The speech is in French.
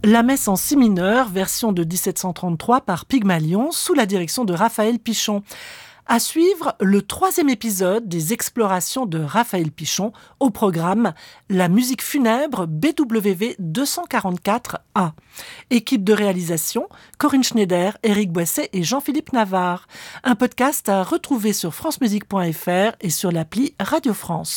La messe en si mineur, version de 1733 par Pygmalion, sous la direction de Raphaël Pichon. À suivre, le 3e épisode des explorations de Raphaël Pichon, au programme La musique funèbre BWV 244A. Équipe de réalisation, Corinne Schneider, Éric Boisset et Jean-Philippe Navarre. Un podcast à retrouver sur francemusique.fr et sur l'appli Radio France.